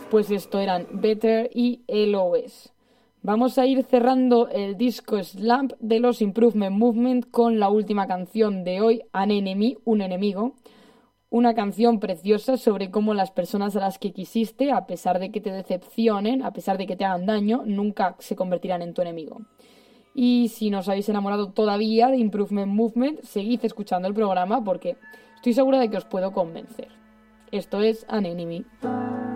Pues esto eran Better y LOS. Vamos a ir cerrando el disco Slump de los Improvement Movement con la última canción de hoy, An Enemy, un enemigo. Una canción preciosa sobre cómo las personas a las que quisiste, a pesar de que te decepcionen, a pesar de que te hagan daño, nunca se convertirán en tu enemigo. Y si no os habéis enamorado todavía de Improvement Movement, seguid escuchando el programa porque estoy segura de que os puedo convencer. Esto es An Enemy.